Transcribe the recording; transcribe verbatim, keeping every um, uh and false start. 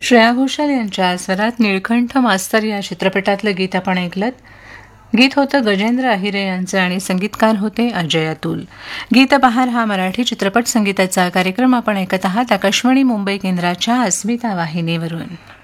श्रेया घोषाल यांच्या स्वरात निळकंठ मास्तर या चित्रपटातलं गीत आपण ऐकलत. गीत होतं गजेंद्र अहिरे यांचं आणि संगीतकार होते अजय अतुल. गीतबहार हा मराठी चित्रपट संगीताचा कार्यक्रम आपण ऐकत आहात आकाशवाणी मुंबई केंद्राच्या अस्मिता वाहिनीवरून.